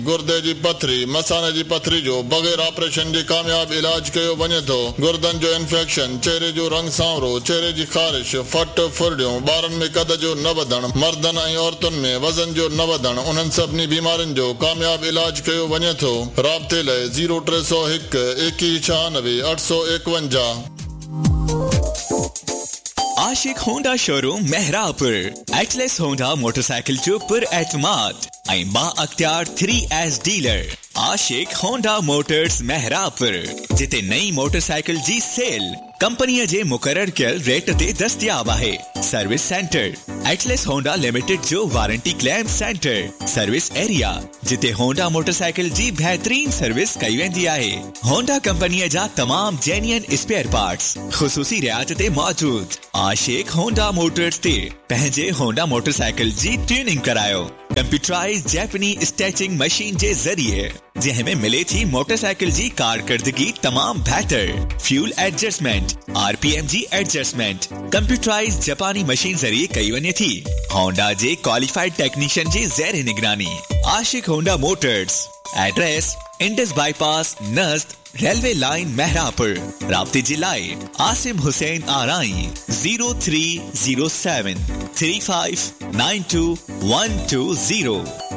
गुर्दे जी पथरी, मसाने जी पथरी जो बगैर ऑपरेशन जे कामयाब इलाज कयो वञे थो। गुर्दन जो इंफेक्शन, चेहरे जो रंग सांवरो, चेहरे जी ख़ारिश, फट फुरडियूं, ॿारनि में कद जो न वधण, मर्दनि ऐं औरतुनि में वज़न जो न वधण, उन्हनि सभिनी बीमारियुनि जो कामयाब इलाज कयो वञे थो। राब्ते लाइ 0301 2196 851। आशिक Honda showroom Mehrabpur, Atlas Honda motorcycle जो पुर एतमाद ऐं बा अख्तियार 3S डीलर आशिक होंडा मोटर्स मेहरापुर, जिते नई मोटरसाइकिल जी सेल कंपनी जे मुकर्रर कयल रेट ते दस्तयाब आहे। Service centre Atlas Honda limited जो warranty claim centre, service area जिते होंडा मोटरसाइकिल जी बेहतरीन सर्विस कई वेंदी आहे। होंडा कंपनी जा तमाम जेन्युइन स्पेयर पार्ट्स खुसूसी रियायत ते मौजूद। आशिक होंडा मोटर्स ते पंहिंजे होंडा मोटरसाइकिल जी ट्यूनिंग करायो कंप्यूटराइज जैपनीज स्टैचिंग मशीन जे जरिए, जंहिंमें मिले थी मोटरसाइकिल जी कारकर्दगी तमाम बेहतर। फ्यूल एडजस्टमेंट, RPM जी एडजस्टमेंट कंप्यूटराइज जापानी मशीन जरिए कई वञे थी। होंडा जे क्वालिफाइड टेक्नीशियन जी ज़ेर निगरानी। आशिक Honda Motors, address Indus bypass नज़द railway line Mehrabpur. राब्ते जी लाइ आसिम हुसैन आराई 0307 3592 120।